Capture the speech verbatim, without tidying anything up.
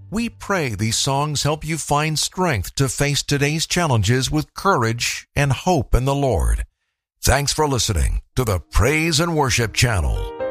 We pray these songs help you find strength to face today's challenges with courage and hope in the Lord. Thanks for listening to the Praise and Worship Channel.